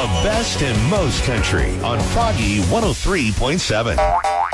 The best and most country on Froggy 103.7.